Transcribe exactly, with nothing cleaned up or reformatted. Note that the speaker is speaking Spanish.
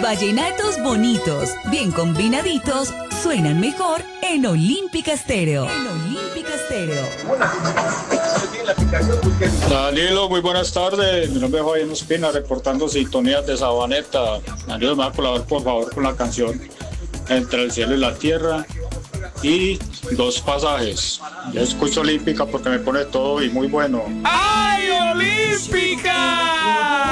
vallenatos bonitos, bien combinaditos, suenan mejor en Olímpica Estéreo. En Olímpica Estéreo. Danilo, muy buenas tardes. Mi nombre es Fabián Ospina, reportando sintonías de Sabaneta. Danilo, me va a colaborar por favor con la canción Entre el cielo y la tierra y Dos pasajes. Yo escucho Olímpica porque me pone todo y muy bueno. ¡Ay, Olímpica!